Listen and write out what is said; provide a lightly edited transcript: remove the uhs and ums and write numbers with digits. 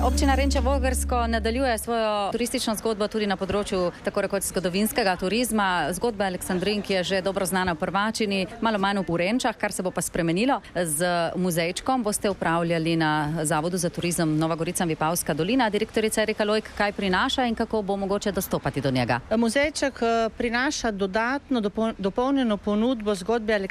Občina Renče Vogrsko nadaljuje svojo turistično zgodbo tudi na področju tako rekoč zgodovinskega turizma. Zgodba Aleksandrink je že dobro znana v Prvačini, malo manj v Renčah, kar se bo pa spremenilo. Z muzejčkom boste upravljali na Zavodu za turizem Nova Gorica in Vipavska dolina. Direktorica Erika Lojk, kaj prinaša in kako bo mogoče dostopati do njega? Muzejček prinaša dodatno dopolnjeno ponudbo zgodbe